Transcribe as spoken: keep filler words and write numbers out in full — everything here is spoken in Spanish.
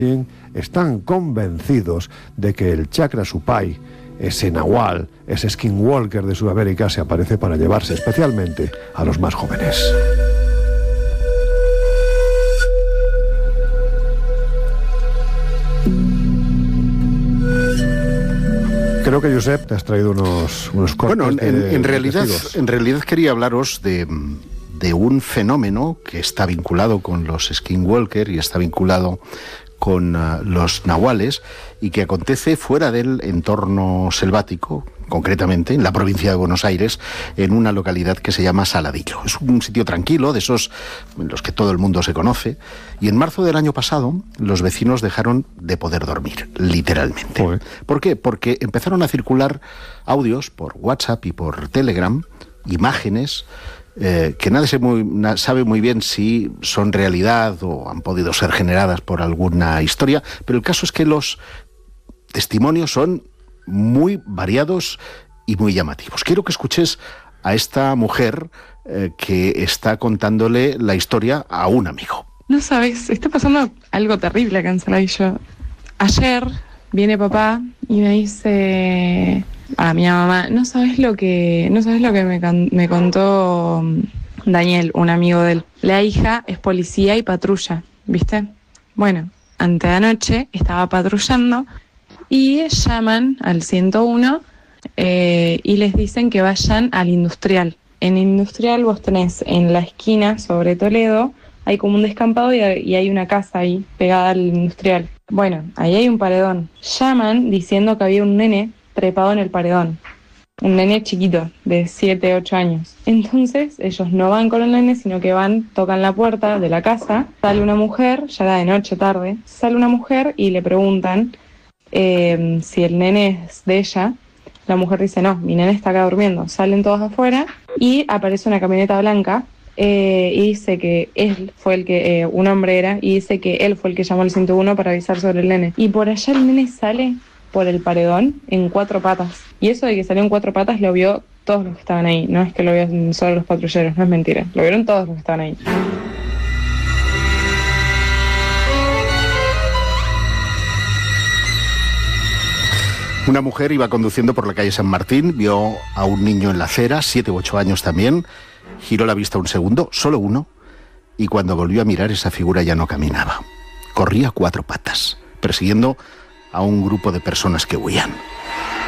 están convencidos de que el Chakra Supai, ese nahual, ese skinwalker de Sudamérica, se aparece para llevarse especialmente a los más jóvenes. Creo que, Josep, te has traído unos, unos cortes. Bueno, en, de, en, de realidad, testigos. en realidad quería hablaros de, de un fenómeno que está vinculado con los skinwalker y está vinculado con uh, los nahuales, y que acontece fuera del entorno selvático, concretamente en la provincia de Buenos Aires, en una localidad que se llama Saladillo. Es un sitio tranquilo, de esos en los que todo el mundo se conoce, y en marzo del año pasado los vecinos dejaron de poder dormir, literalmente. Joder. ¿Por qué? Porque empezaron a circular audios por WhatsApp y por Telegram, imágenes Eh, que nadie se muy, na, sabe muy bien si son realidad o han podido ser generadas por alguna historia, pero el caso es que los testimonios son muy variados y muy llamativos. Quiero que escuches a esta mujer eh, que está contándole la historia a un amigo. No sabes, está pasando algo terrible acá en Saladillo. Ayer viene papá y me dice a mi mamá, no sabes lo que, no sabes lo que me, me contó Daniel, un amigo de él. La hija es policía y patrulla, ¿viste? Bueno, anteanoche estaba patrullando y llaman al ciento uno eh, y les dicen que vayan al Industrial. En Industrial vos tenés en la esquina sobre Toledo, hay como un descampado y y hay una casa ahí pegada al Industrial. Bueno, ahí hay un paredón. Llaman diciendo que había un nene trepado en el paredón. Un nene chiquito, de siete, ocho años. Entonces, ellos no van con el nene, sino que van, tocan la puerta de la casa, sale una mujer, ya era de noche, tarde, sale una mujer y le preguntan eh, si el nene es de ella. La mujer dice, no, mi nene está acá durmiendo. Salen todos afuera y aparece una camioneta blanca eh, y dice que él fue el que, eh, un hombre era, y dice que él fue el que llamó al ciento uno para avisar sobre el nene. Y por allá el nene sale por el paredón en cuatro patas. Y eso de que salió en cuatro patas lo vio todos los que estaban ahí. No es que lo vieron solo los patrulleros, no es mentira. Lo vieron todos los que estaban ahí. Una mujer iba conduciendo por la calle San Martín, vio a un niño en la acera, siete u ocho años también, giró la vista un segundo, solo uno, y cuando volvió a mirar, esa figura ya no caminaba. Corría a cuatro patas, persiguiendo a un grupo de personas que huían.